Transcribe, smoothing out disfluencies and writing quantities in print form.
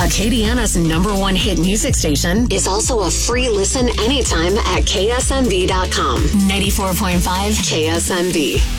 Acadiana's #1 hit music station, is also a free listen anytime at ksmv.com. 94.5 KSMV.